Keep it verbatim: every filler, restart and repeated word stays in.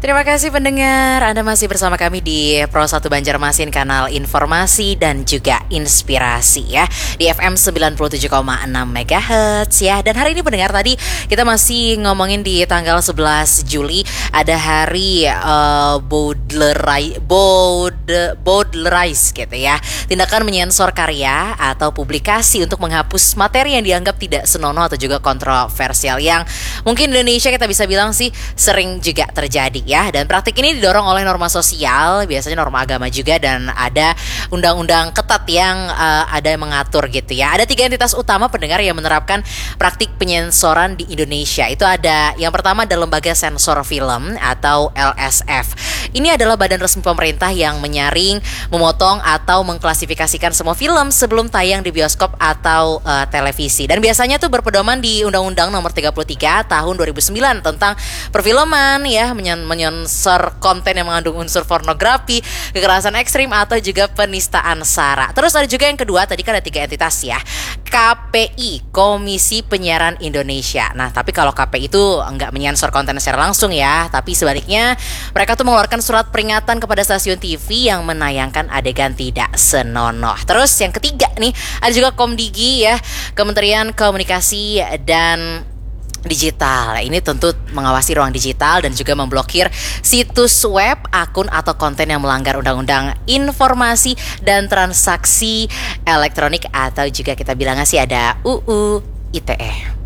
Terima kasih pendengar, Anda masih bersama kami di Pro satu Banjarmasin, kanal informasi dan juga inspirasi ya, di F M sembilan puluh tujuh koma enam megahertz ya. Dan hari ini pendengar, tadi kita masih ngomongin di tanggal sebelas Juli, ada hari uh, Baudelaire, Baud, Baudelaire gitu ya. Tindakan menyensor karya atau publikasi untuk menghapus materi yang dianggap tidak senonoh atau juga kontroversial, yang mungkin di Indonesia kita bisa bilang sih sering juga terjadi ya. Dan praktik ini didorong oleh norma sosial, biasanya norma agama juga, dan ada undang-undang ketat yang uh, ada yang mengatur gitu ya. Ada tiga entitas utama pendengar yang menerapkan praktik penyensoran di Indonesia. Itu ada, yang pertama ada Lembaga Sensor Film atau L S F. Ini adalah badan resmi pemerintah yang menyaring, memotong atau mengklasifikasikan semua film sebelum tayang di bioskop atau uh, televisi. Dan biasanya tuh berpedoman di Undang-Undang Nomor tiga puluh tiga Tahun dua ribu sembilan tentang perfilman ya, menyen- menyensor konten yang mengandung unsur pornografi, kekerasan ekstrim atau juga penistaan sara. Terus ada juga yang kedua, tadi kan ada tiga entitas ya. K P I, Komisi Penyiaran Indonesia. Nah, tapi kalau K P I itu enggak menyensor konten secara langsung ya, tapi sebaliknya mereka tuh mengeluarkan surat peringatan kepada stasiun T V yang menayangkan adegan tidak senonoh. Terus yang ketiga nih, ada juga Komdigi ya, Kementerian Komunikasi dan Digital. Ini tentu mengawasi ruang digital dan juga memblokir situs web, akun atau konten yang melanggar Undang-Undang Informasi dan Transaksi Elektronik, atau juga kita bilangnya sih ada U U I T E.